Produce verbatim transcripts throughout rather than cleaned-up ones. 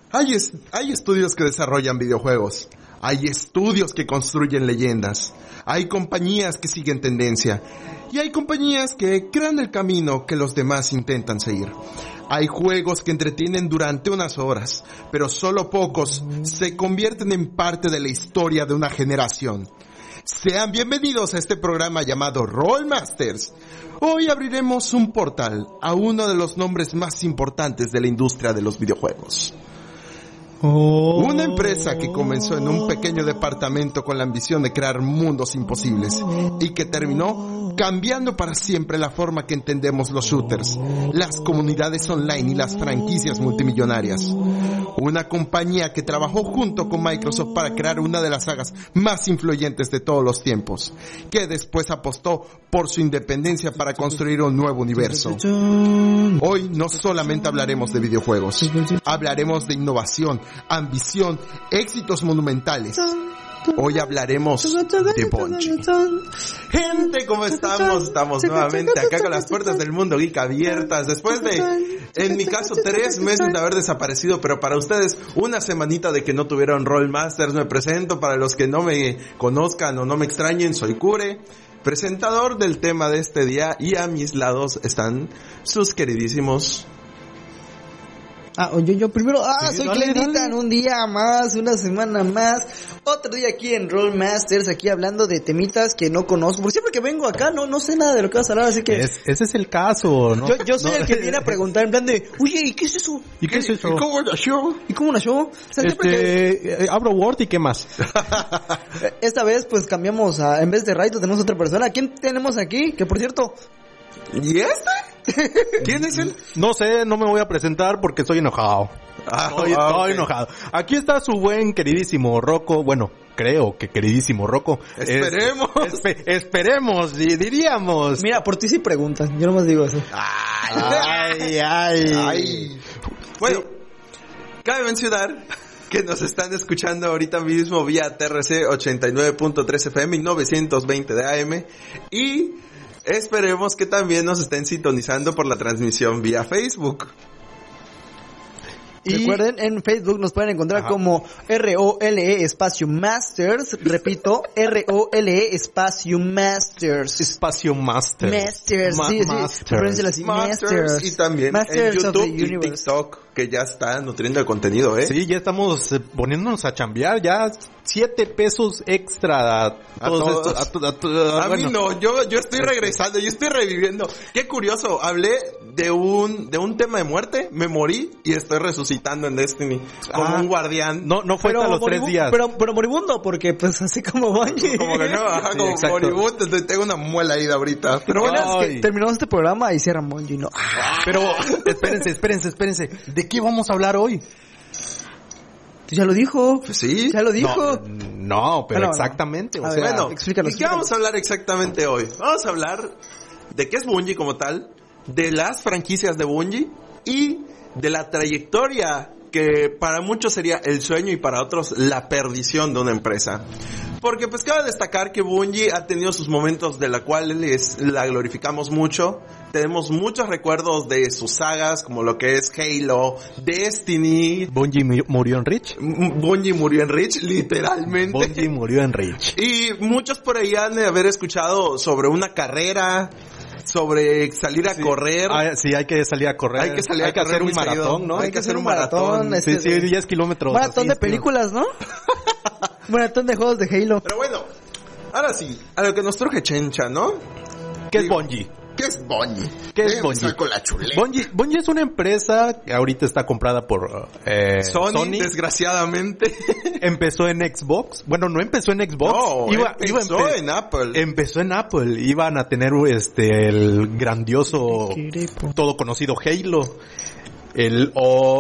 Hay, es, hay estudios que desarrollan videojuegos. Hay estudios que construyen leyendas. Hay compañías que siguen tendencia. Y hay compañías que crean el camino que los demás intentan seguir. Hay juegos que entretienen durante unas horas, pero solo pocos se convierten en parte de la historia de una generación. Sean bienvenidos a este programa llamado Rollmasters. Hoy abriremos un portal a uno de los nombres más importantes de la industria de los videojuegos. Oh. Una empresa que comenzó en un pequeño departamento con la ambición de crear mundos imposibles y que terminó cambiando para siempre la forma que entendemos los shooters, las comunidades online y las franquicias multimillonarias. Una compañía que trabajó junto con Microsoft para crear una de las sagas más influyentes de todos los tiempos, que después apostó por su independencia para construir un nuevo universo. Hoy no solamente hablaremos de videojuegos, hablaremos de innovación, ambición, éxitos monumentales. Hoy hablaremos de Bungie. Gente, ¿cómo estamos? Estamos nuevamente acá con las puertas del mundo geek abiertas. Después de, en mi caso, tres meses de haber desaparecido, pero para ustedes, una semanita de que no tuvieron Rollmasters. Me presento, para los que no me conozcan o no me extrañen, soy Kure, presentador del tema de este día, y a mis lados están sus queridísimos... Ah, yo, yo primero, ah, sí, soy dale, Clenitan, un día más, una semana más, otro día aquí en Rollmasters, aquí hablando de temitas que no conozco, porque siempre que vengo acá no no sé nada de lo que vas a hablar, así que... Es, ese es el caso, ¿no? Yo, yo soy no. el que viene a preguntar en plan de, oye, ¿y qué es eso? ¿Y qué es eso? ¿Y cómo nació? ¿Y cómo nació? O sea, este, que... eh, abro Word y qué más. Esta vez pues cambiamos a, en vez de Raito tenemos otra persona. ¿Quién tenemos aquí? Que por cierto... ¿Y este? ¿Quién es él? No sé, no me voy a presentar porque estoy enojado. Ah, estoy, ah, estoy okay. enojado. Aquí está su buen queridísimo Rocco. Bueno, creo que queridísimo Rocco. Esperemos. Es, espe, esperemos, y diríamos. Mira, por ti sí preguntan. Yo nomás digo eso. Ay, ay, ay. ay. Bueno, sí. Cabe mencionar que nos están escuchando ahorita mismo vía T R C ochenta y nueve punto tres F M y novecientos veinte de A M. Y esperemos que también nos estén sintonizando por la transmisión vía Facebook. Y recuerden, en Facebook nos pueden encontrar Ajá. como R O L E espacio Masters. Repito, R O L E espacio Masters. Espacio Masters. Masters, Ma- sí, Masters. sí. Así, Masters. Masters. Y también Masters en YouTube y TikTok, que ya está nutriendo el contenido, ¿eh? Sí, ya estamos eh, poniéndonos a chambear, ya siete pesos extra a todos, a todos. estos. A, to, a, to, a bueno. mí no, yo yo estoy regresando, yo estoy reviviendo. Qué curioso, hablé de un de un tema de muerte, me morí y estoy resucitando en Destiny como ah, un guardián. No, no fue hasta los tres días. Pero, pero moribundo, porque pues así como Bungie. Como que no, ajá, sí, como exacto. moribundo, entonces tengo una muela ahí de ahorita. Pero bueno, es que terminamos este programa y cierran Bungie, no. Pero espérense, espérense, espérense. ¿De qué vamos a hablar hoy? Ya lo dijo. Sí. Ya lo dijo. No, no pero bueno, exactamente. No. O a sea, ver, bueno, explícalo, ¿y qué explícalo. vamos a hablar exactamente hoy? Vamos a hablar de qué es Bungie como tal, de las franquicias de Bungie y de la trayectoria que para muchos sería el sueño y para otros la perdición de una empresa. Porque pues cabe destacar que Bungie ha tenido sus momentos de la cual les, la glorificamos mucho. Tenemos muchos recuerdos de sus sagas, como lo que es Halo, Destiny. Bungie murió en Reach. Bungie murió en Reach, literalmente. Bungie murió en Reach. Y muchos por ahí han de haber escuchado sobre una carrera, sobre salir a sí. correr. Ah, sí, hay que salir a correr. Hay que salir hay a que correr hacer un seguido. maratón, ¿no? Hay, hay que hacer un maratón. este sí, sí, diez kilómetros. Maratón así, de películas, ¿no? Maratón de juegos de Halo. Pero bueno, ahora sí, a lo que nos truje Chencha, ¿no? ¿Qué es Digo, Bungie? ¿Qué es Bungie? ¿Qué es Bungie? Con la chuleta. Bungie? Bungie es una empresa que ahorita está comprada por eh, Sony, Sony. Desgraciadamente. Empezó en Xbox. Bueno, no empezó en Xbox. No, iba, empezó iba empe- en Apple. Empezó en Apple. Iban a tener este el grandioso, todo conocido Halo. El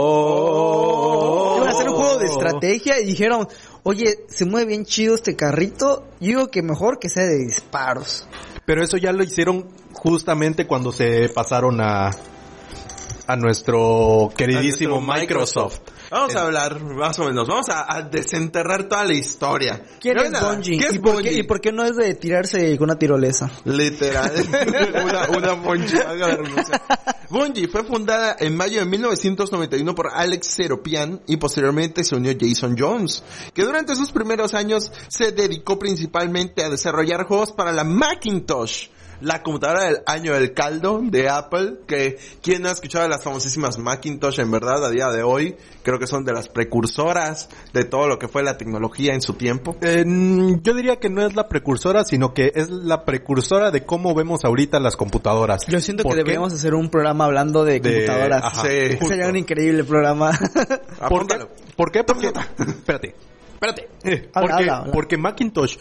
oh, Iban a hacer un juego de estrategia y dijeron, oye, se mueve bien chido este carrito. Yo digo que mejor que sea de disparos. Pero eso ya lo hicieron justamente cuando se pasaron a a nuestro queridísimo a nuestro Microsoft. Vamos a hablar más o menos, vamos a, a desenterrar toda la historia. ¿Quién No, es nada, Bungie? ¿Qué es ¿Y, por Bungie? qué, ¿Y por qué no es de tirarse con una tirolesa? Literal, una, una moncha. Bungie fue fundada en mayo de mil novecientos noventa y uno por Alex Seropian y posteriormente se unió Jason Jones, que durante sus primeros años se dedicó principalmente a desarrollar juegos para la Macintosh, la computadora del año del caldo de Apple, que quien no ha escuchado de las famosísimas Macintosh, en verdad, a día de hoy, creo que son de las precursoras de todo lo que fue la tecnología en su tiempo. Eh, yo diría que no es la precursora, sino que es la precursora de cómo vemos ahorita las computadoras. Yo siento que deberíamos hacer un programa hablando de, de computadoras. Ajá, sí, sería un increíble programa. ¿Por qué? ¿Por qué? Porque, espérate. Espérate. Eh, habla, porque, habla, habla. porque Macintosh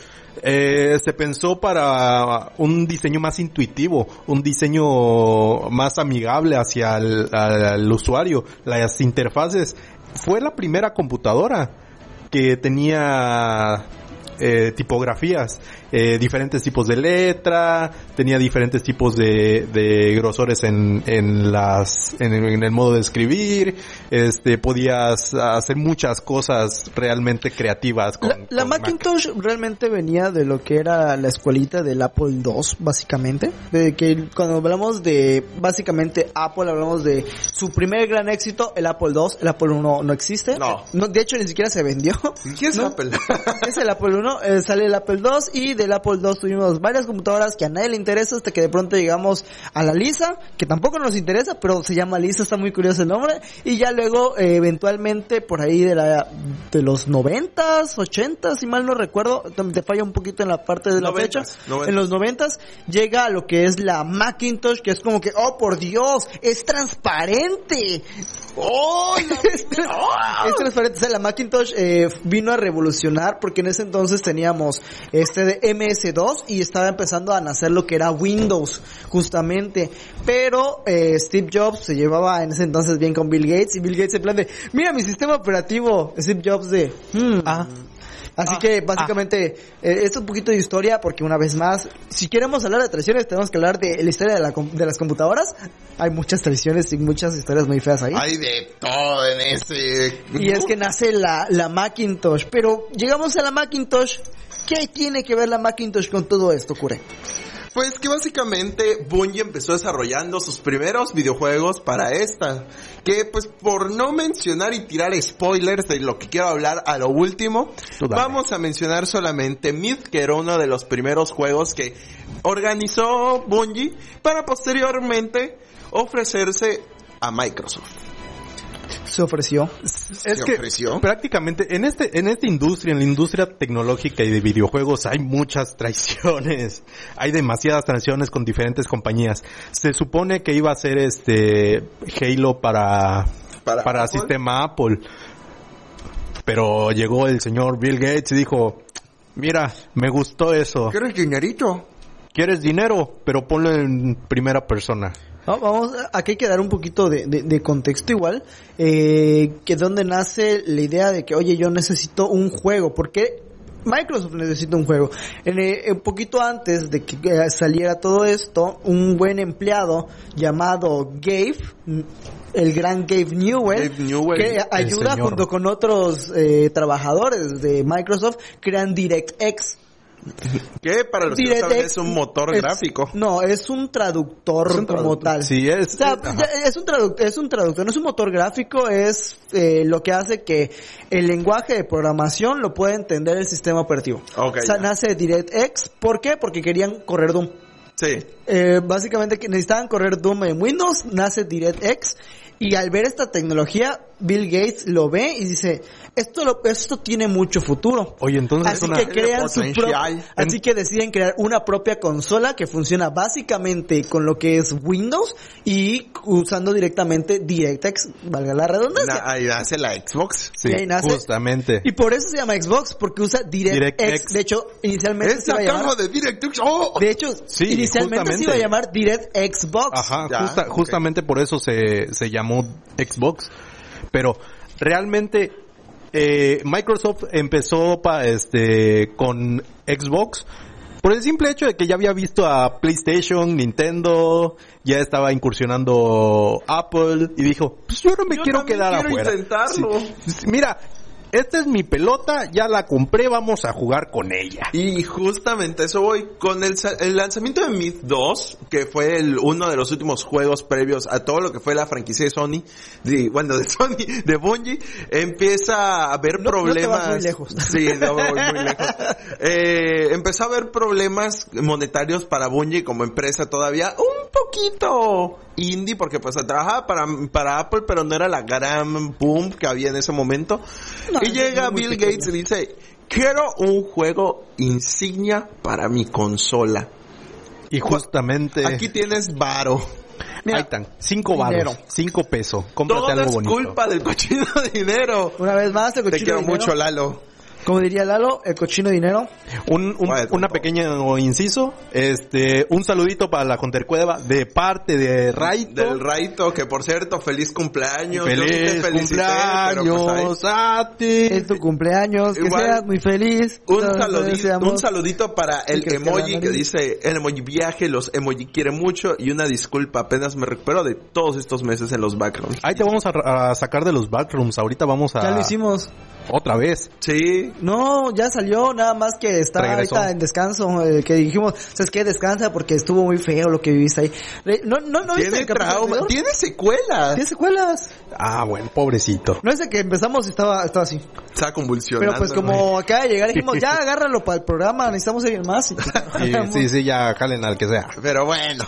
eh, se pensó para un diseño más intuitivo, un diseño más amigable hacia el al usuario. Las interfaces. Fue la primera computadora que tenía eh, tipografías, eh, diferentes tipos de letra, tenía diferentes tipos de, de grosores en, en las, en, en el modo de escribir, este, podías hacer muchas cosas realmente creativas con, La, la con Macintosh Mac. realmente venía de lo que era la escuelita del Apple dos, básicamente. De que cuando hablamos de, básicamente, Apple, hablamos de su primer gran éxito, el Apple dos, el Apple uno no existe. No. no de hecho, ni siquiera se vendió. ¿Quién es ¿no? Apple? Es el Apple uno, eh, sale el Apple dos y del Apple dos tuvimos varias computadoras que a nadie le interesa hasta que de pronto llegamos a la Lisa, que tampoco nos interesa, pero se llama Lisa, está muy curioso el nombre, y ya luego eh, eventualmente por ahí de la de los noventas, ochentas, si mal no recuerdo, te falla un poquito en la parte de la Noventas, fecha, noventas. en los noventas llega a lo que es la Macintosh, que es como que, oh por Dios, es transparente. ¡Oh! es, es transparente. O sea, la Macintosh eh, vino a revolucionar porque en ese entonces teníamos este de eme ese dos y estaba empezando a nacer lo que era Windows, justamente. Pero eh, Steve Jobs se llevaba en ese entonces bien con Bill Gates y Bill Gates en plan de, mira mi sistema operativo. Steve Jobs de, hmm, ah. Así Ah, que básicamente ah. eh, es un poquito de historia porque una vez más, si queremos hablar de tradiciones tenemos que hablar de la historia de, la, de las computadoras. Hay muchas tradiciones y muchas historias muy feas ahí. Hay de todo en ese... Y es que nace la, la Macintosh, pero llegamos a la Macintosh. ¿Qué tiene que ver la Macintosh con todo esto, Cure? Pues que básicamente Bungie empezó desarrollando sus primeros videojuegos para esta. Que pues por no mencionar y tirar spoilers de lo que quiero hablar a lo último, vamos a mencionar solamente Myth, que era uno de los primeros juegos que organizó Bungie para posteriormente ofrecerse a Microsoft. Se ofreció. Es ¿Se que ofreció? prácticamente en este en esta industria, en la industria tecnológica y de videojuegos hay muchas traiciones. Hay demasiadas traiciones con diferentes compañías. Se supone que iba a ser este Halo para para, para Apple? sistema Apple. Pero llegó el señor Bill Gates y dijo, "Mira, me gustó eso. ¿Quieres dinerito? ¿Quieres dinero? Pero ponlo en primera persona." Vamos, aquí hay que dar un poquito de, de, de contexto igual, eh, que donde nace la idea de que, oye, yo necesito un juego, porque Microsoft necesita un juego. En, eh, un poquito antes de que eh, saliera todo esto, un buen empleado llamado Gabe, el gran Gabe Newell, Gabe Newell, que ayuda señor. junto con otros eh, trabajadores de Microsoft, crean DirectX. Que para los que no saben es un motor es, gráfico. No, es un traductor, Es un como traductor. tal. Sí, es, O sea, ajá. ya- es un traductor, es un traductor, no es un motor gráfico, es eh, lo que hace que el lenguaje de programación lo pueda entender el sistema operativo. Ok, o sea, ya. nace DirectX, ¿por qué? Porque querían correr Doom. Sí. Eh, básicamente que necesitaban correr Doom en Windows, nace DirectX, y al ver esta tecnología, Bill Gates lo ve y dice, esto lo, esto tiene mucho futuro. Oye, entonces Así una- que crean su pro- potencial. así que deciden crear una propia consola que funciona básicamente con lo que es Windows y usando directamente DirectX, valga la redundancia. Na- ahí nace la Xbox. Sí, y ahí nace- justamente. Y por eso se llama Xbox, porque usa DirectX. DirectX. De hecho, inicialmente se Esa iba a caja llamar, de DirectX. ¡Oh! de hecho, Sí, inicialmente justamente. se iba a llamar DirectX Xbox. Ajá, Ya, justa- ok. justamente por eso se, se llamó Xbox. Pero realmente eh, Microsoft empezó pa, este con Xbox por el simple hecho de que ya había visto a PlayStation, Nintendo, ya estaba incursionando Apple y dijo, pues yo no me Yo quiero también quedar quiero afuera. intentarlo. Sí. Mira, esta es mi pelota, ya la compré, vamos a jugar con ella. Y justamente eso voy con el, el lanzamiento de Myth dos, que fue el, uno de los últimos juegos previos a todo lo que fue la franquicia de Sony, de, bueno, de Sony, de Bungie, empieza a haber no, problemas. No te vas muy lejos. Sí, no voy muy lejos. Eh, empezó a haber problemas monetarios para Bungie como empresa todavía, un poquito indie, porque pues trabajaba para, para Apple, pero no era la gran boom que había en ese momento. No, y llega Bill pequeño. Gates y dice, quiero un juego insignia para mi consola. Y justamente... Aquí tienes varo. Mira, ahí están, cinco varos, cinco pesos, cómprate todo algo bonito. Todo es culpa del cochino dinero. Una vez más, el cochino Te quiero dinero. mucho, Lalo. Como diría Lalo, el cochino dinero. Un, un una pequeña inciso, este, un saludito para la Contercueva de parte de Raito. Del Raito, que por cierto, feliz cumpleaños. Feliz cumpleaños pues a ti. Es tu cumpleaños, que Igual, seas muy feliz. Un saludito, un saludito para el que emoji que, que dice, el emoji viaje, los emoji quiere mucho, y una disculpa, apenas me recupero de todos estos meses en los backrooms. Ahí te vamos a, a sacar de los backrooms, ahorita vamos a... Ya lo hicimos. Otra vez. Sí. No, ya salió, nada más que está Regresó. ahorita en descanso, eh, que dijimos, ¿sabes qué? Descansa porque estuvo muy feo lo que viviste ahí. No, no, no. Tiene trauma, tiene secuelas. Tiene secuelas. Ah, bueno, pobrecito. No es de que empezamos y estaba, estaba así. Estaba convulsionando. Pero pues como acaba de llegar dijimos, ya agárralo para el programa, necesitamos alguien más. Y sí, sí, sí, ya jalen al que sea. Pero bueno.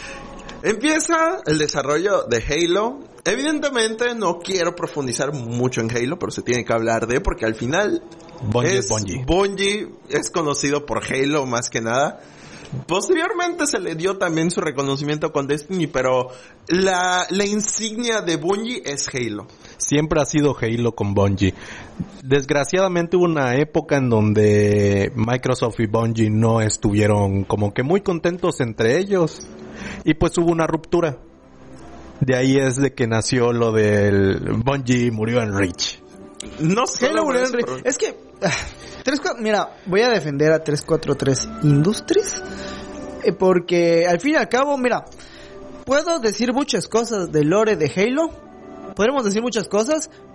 Empieza el desarrollo de Halo. Evidentemente no quiero profundizar mucho en Halo, pero se tiene que hablar de, porque al final Bungie es Bungie. Bungie es conocido por Halo más que nada. Posteriormente se le dio también su reconocimiento con Destiny, pero la, la insignia de Bungie es Halo. Siempre ha sido Halo con Bungie. Desgraciadamente hubo una época en donde Microsoft y Bungie no estuvieron como que muy contentos entre ellos. Y pues hubo una ruptura. De ahí es de que nació lo del Bungie murió en Reach. No sé. Halo murió en Reach. Es que... tres, mira, voy a defender a trescientos cuarenta y tres Industries. Eh, porque al fin y al cabo, mira... Puedo decir muchas cosas del lore de Halo. Podemos decir muchas cosas...